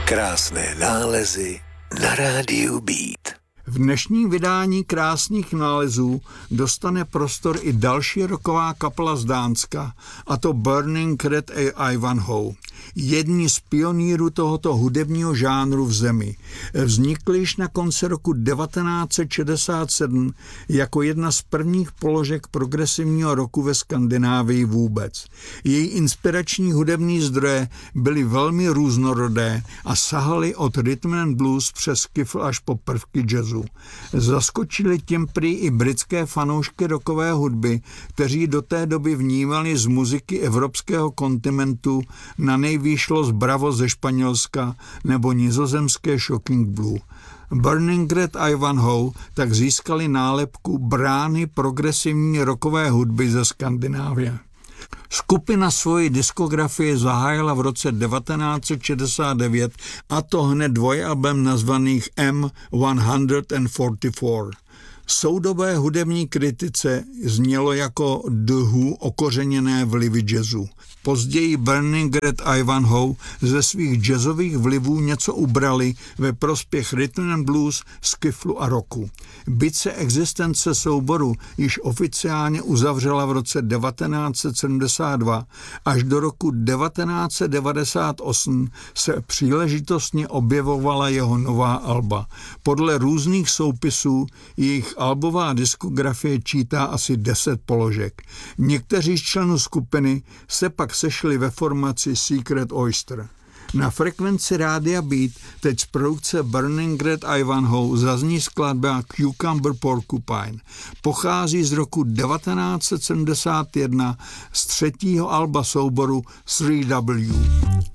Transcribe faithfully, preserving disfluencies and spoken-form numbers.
Krásné nálezy na rádiu Beat. V dnešním vydání Krásných nálezů dostane prostor i další rocková kapela z Dánska, a to Burning Red Ivanhoe, jedni z pionýrů tohoto hudebního žánru v zemi. Vznikli již na konci roku devatenáct set šedesát sedm jako jedna z prvních položek progresivního rocku ve Skandinávii vůbec. Její inspirační hudební zdroje byly velmi různorodé a sahaly od rhythm and blues přes skiffle až po prvky jazzu. Zaskočili tím prý i britské fanoušky rockové hudby, kteří do té doby vnímali z muziky evropského kontinentu na nejvýšlo z Bravo ze Španělska nebo nizozemské Shocking Blue. Burning Red Ivanhoe tak získali nálepku brány progresivní rockové hudby ze Skandinávie. Skupina svoji diskografii zahájila v roce devatenáct set šedesát devět, a to hned dvojalbem nazvaných M sto čtyřicet čtyři. Soudobé hudební kritice znělo jako The Who okořeněné vlivy jazzu. Později Burning Red Ivanhoe ze svých jazzových vlivů něco ubrali ve prospěch rhythm and blues, skifflu a rocku. Byť se existence souboru již oficiálně uzavřela v roce devatenáct set sedmdesát dva, až do roku devatenáct set devadesát osm se příležitostně objevovala jeho nová alba. Podle různých soupisů jejich albová diskografie čítá asi deset položek. Někteří z členů skupiny se pak sešli ve formaci Secret Oyster. Na frekvenci rádia Beat teď z produkce Burning Red Ivanhoe zazní skladba Cucumber Porcupine. Pochází z roku devatenáct set sedmdesát jedna z třetího alba souboru tři W.